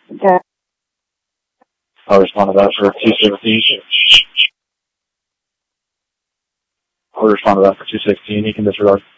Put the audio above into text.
Okay. I'll respond to that for 216. I'll respond to that for 216. You can disregard.